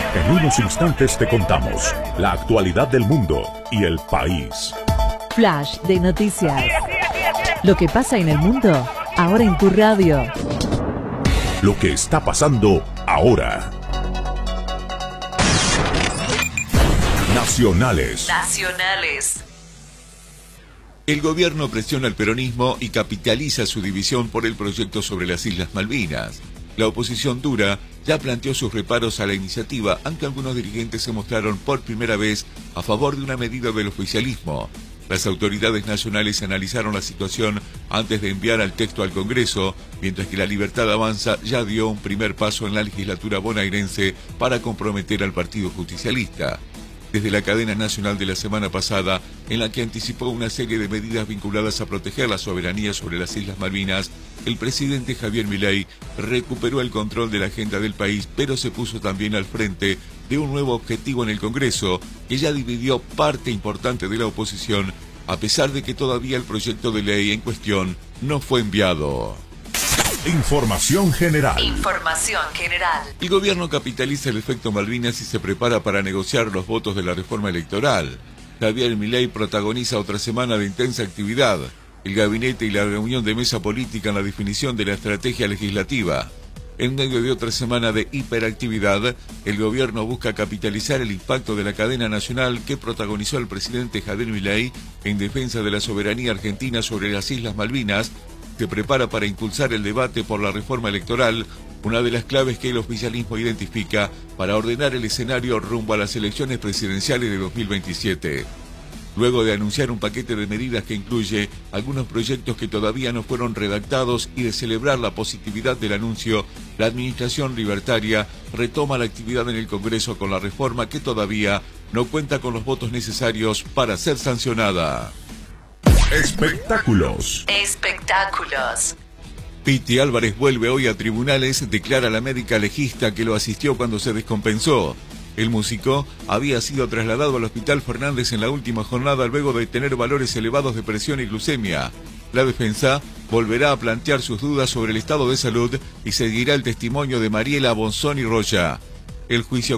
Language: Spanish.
En unos instantes te contamos la actualidad del mundo y el país. Flash de noticias. Lo que pasa en el mundo, ahora en tu radio. Lo que está pasando ahora. Nacionales. El gobierno presiona al peronismo y capitaliza su división por el proyecto sobre las Islas Malvinas. La oposición dura ya planteó sus reparos a la iniciativa, aunque algunos dirigentes se mostraron por primera vez a favor de una medida del oficialismo. Las autoridades nacionales analizaron la situación antes de enviar al texto al Congreso, mientras que la Libertad Avanza ya dio un primer paso en la legislatura bonaerense para comprometer al Partido Justicialista. Desde la cadena nacional de la semana pasada, en la que anticipó una serie de medidas vinculadas a proteger la soberanía sobre las Islas Malvinas, el presidente Javier Milei recuperó el control de la agenda del país, pero se puso también al frente de un nuevo objetivo en el Congreso, que ya dividió parte importante de la oposición, a pesar de que todavía el proyecto de ley en cuestión no fue enviado. Información general. El gobierno capitaliza el efecto Malvinas y se prepara para negociar los votos de la reforma electoral. Javier Milei protagoniza otra semana de intensa actividad. El gabinete y la reunión de mesa política en la definición de la estrategia legislativa. En medio de otra semana de hiperactividad, el gobierno busca capitalizar el impacto de la cadena nacional que protagonizó el presidente Javier Milei en defensa de la soberanía argentina sobre las Islas Malvinas. Se prepara para impulsar el debate por la reforma electoral, una de las claves que el oficialismo identifica para ordenar el escenario rumbo a las elecciones presidenciales de 2027. Luego de anunciar un paquete de medidas que incluye algunos proyectos que todavía no fueron redactados y de celebrar la positividad del anuncio, la administración libertaria retoma la actividad en el Congreso con la reforma que todavía no cuenta con los votos necesarios para ser sancionada. Espectáculos. Piti Álvarez vuelve hoy a tribunales, declara la médica legista que lo asistió cuando se descompensó. El músico había sido trasladado al Hospital Fernández en la última jornada luego de tener valores elevados de presión y glucemia. La defensa volverá a plantear sus dudas sobre el estado de salud y seguirá el testimonio de Mariela Bonzoni Roya. El juicio